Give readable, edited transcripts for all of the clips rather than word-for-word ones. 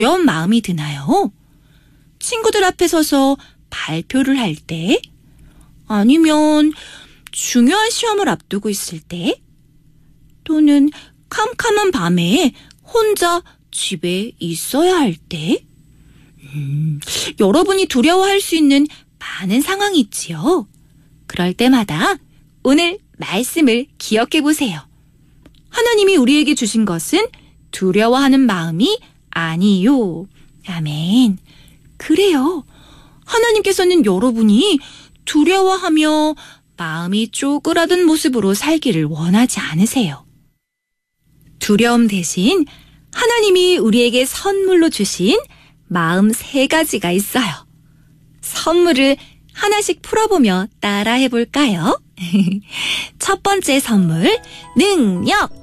두려운 마음이 드나요? 친구들 앞에 서서 발표를 할 때? 아니면 중요한 시험을 앞두고 있을 때? 또는 캄캄한 밤에 혼자 집에 있어야 할 때? 여러분이 두려워할 수 있는 많은 상황이 있지요. 그럴 때마다 오늘 말씀을 기억해 보세요. 하나님이 우리에게 주신 것은 두려워하는 마음이 아니요. 아멘. 그래요. 하나님께서는 여러분이 두려워하며 마음이 쪼그라든 모습으로 살기를 원하지 않으세요. 두려움 대신 하나님이 우리에게 선물로 주신 마음 3가지가 있어요. 선물을 하나씩 풀어보며 따라해 볼까요? 첫 번째 선물, 능력.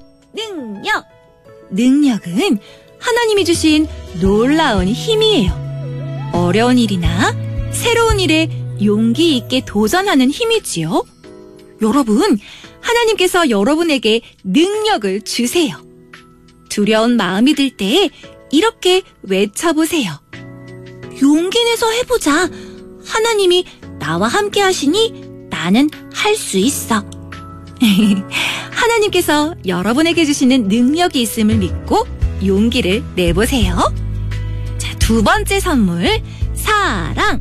능력은 하나님이 주신 놀라운 힘이에요. 어려운 일이나 새로운 일에 용기 있게 도전하는 힘이지요. 여러분, 하나님께서 여러분에게 능력을 주세요. 두려운 마음이 들 때 이렇게 외쳐보세요. 용기 내서 해보자. 하나님이 나와 함께 하시니 나는 할 수 있어. 하나님께서 여러분에게 주시는 능력이 있음을 믿고 용기를 내보세요. 자, 두 번째 선물, 사랑.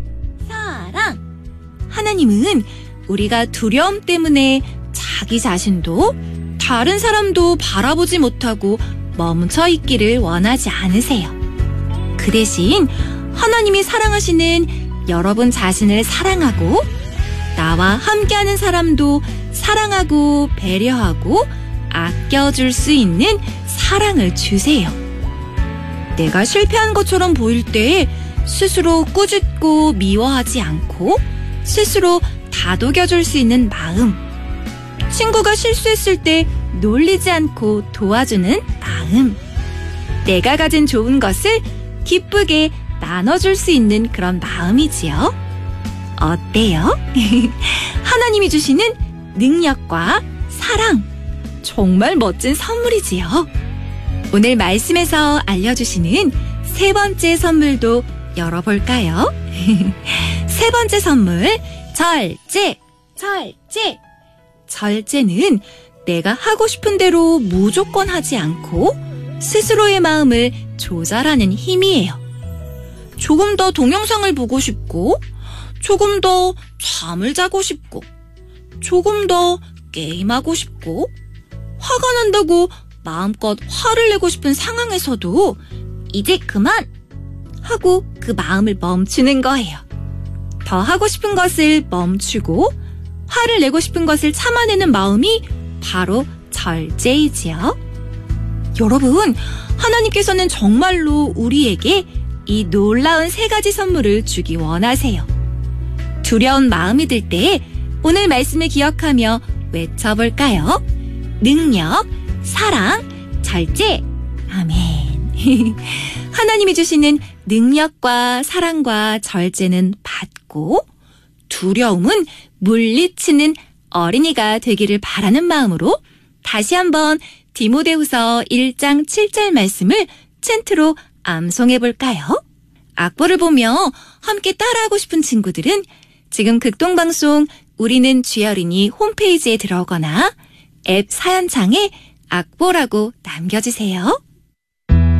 하나님은 우리가 두려움 때문에 자기 자신도 다른 사람도 바라보지 못하고 멈춰 있기를 원하지 않으세요. 그 대신 하나님이 사랑하시는 여러분 자신을 사랑하고 나와 함께하는 사람도 사랑하고 배려하고 아껴줄 수 있는 사랑을 주세요. 내가 실패한 것처럼 보일 때 스스로 꾸짖고 미워하지 않고 스스로 다독여줄 수 있는 마음. 친구가 실수했을 때 놀리지 않고 도와주는 마음. 내가 가진 좋은 것을 기쁘게 나눠줄 수 있는 그런 마음이지요. 어때요? 하나님이 주시는 능력과 사랑. 정말 멋진 선물이지요. 오늘 말씀에서 알려주시는 3번째 선물도 열어볼까요? 3번째 선물, 절제. 절제는 내가 하고 싶은 대로 무조건 하지 않고 스스로의 마음을 조절하는 힘이에요. 조금 더 동영상을 보고 싶고, 조금 더 잠을 자고 싶고, 조금 더 게임하고 싶고, 화가 난다고 마음껏 화를 내고 싶은 상황에서도 이제 그만! 하고 그 마음을 멈추는 거예요. 더 하고 싶은 것을 멈추고 화를 내고 싶은 것을 참아내는 마음이 바로 절제이지요. 여러분, 하나님께서는 정말로 우리에게 이 놀라운 3가지 선물을 주기 원하세요. 두려운 마음이 들 때 오늘 말씀을 기억하며 외쳐볼까요? 능력, 사랑, 절제. 아멘. 하나님이 주시는 능력과 사랑과 절제는 받고 두려움은 물리치는 어린이가 되기를 바라는 마음으로 다시 한번 디모데후서 1장 7절 말씀을 챈트로 암송해 볼까요? 악보를 보며 함께 따라하고 싶은 친구들은 지금 극동방송 우리는 주여리니 홈페이지에 들어오거나 앱 사연창에 악보라고 남겨주세요.